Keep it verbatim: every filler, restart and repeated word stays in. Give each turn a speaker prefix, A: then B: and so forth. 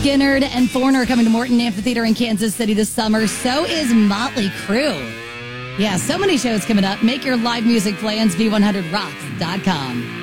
A: Skynyrd and Foreigner coming to Morton Amphitheater in Kansas City this summer. So is Motley Crue. Yeah, so many shows coming up. Make your live music plans, V one hundred rocks dot com.